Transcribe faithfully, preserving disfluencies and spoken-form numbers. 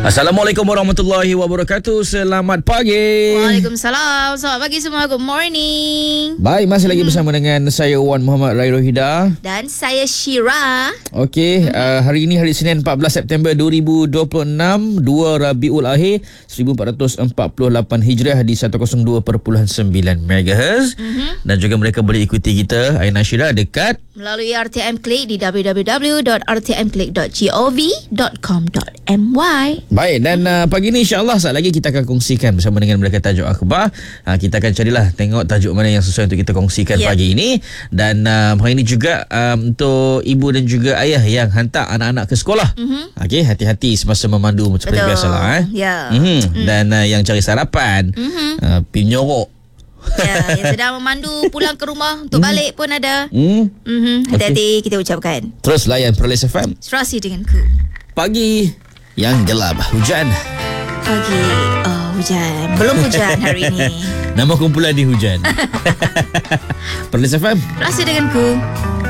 Assalamualaikum warahmatullahi wabarakatuh. Selamat pagi. Waalaikumsalam. Selamat pagi semua. Good morning. Baik, masih lagi bersama dengan saya Wan Muhammad Rai Rohida. Dan saya Syira. Okey, mm-hmm. uh, hari ini hari Senin empat belas September dua ribu dua puluh enam, dua Rabiul Akhir seribu empat ratus empat puluh lapan Hijriah di seratus dua perpuluhan sembilan megahertz. Mm-hmm. Dan juga mereka boleh ikuti kita Aina Syira dekat melalui R T M Click di w w w dot r t m click dot gov dot com dot m y. Baik, dan uh, pagi ni insyaAllah saat lagi kita akan kongsikan bersama dengan mereka tajuk akhbar. uh, Kita akan carilah tengok tajuk mana yang sesuai untuk kita kongsikan yeah. pagi ini. Dan uh, hari ini juga um, untuk ibu dan juga ayah yang hantar anak-anak ke sekolah. mm-hmm. Okey, hati-hati semasa memandu seperti biasalah eh? yeah. mm-hmm. mm. Dan uh, yang cari sarapan, mm-hmm. uh, pinyorok, ya, yang sedang memandu pulang ke rumah untuk mm. balik pun ada. mm. Mm-hmm. Hati-hati okay. kita ucapkan. Terus layan Perlis F M. Serasi denganku. Pagi yang gelap, hujan. Pagi, oh hujan. Belum hujan hari ini. Nama kumpulan di hujan. Perlis F M. Serasi denganku.